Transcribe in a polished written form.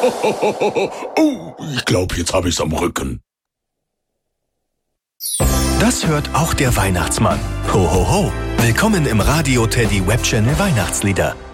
Oh, ich glaube, jetzt habe ich's am Rücken. Das hört auch der Weihnachtsmann. Ho, ho, ho. Willkommen im Radio Teddy Webchannel Weihnachtslieder.